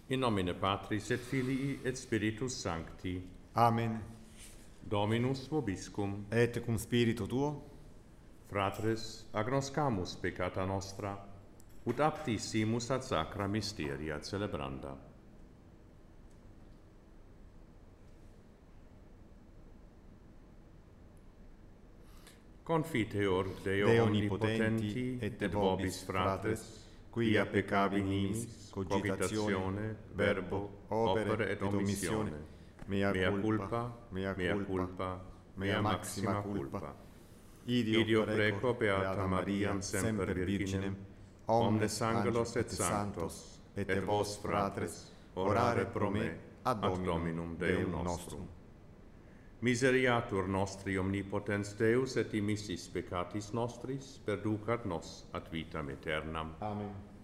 In nomine Patris et Filii et Spiritus Sancti. Amen. Dominus vobiscum. Et cum spiritu tuo. Fratres, agnoscamus peccata nostra, ut apti simus ad sacra mysteria celebranda. Confiteor Deo omnipotenti et vobis fratres, quia peccabilis, cogitatione, verbo, opere et omissione, mea culpa, mea maxima culpa. Ideo preco beata Mariam semper Virginem, omnes angelos et sanctos, et vos fratres, orare pro me ad Dominum Deum nostrum. Miseriatur nostri omnipotens Deus et dimissis peccatis nostris, perducat nos ad vitam aeternam. Amen.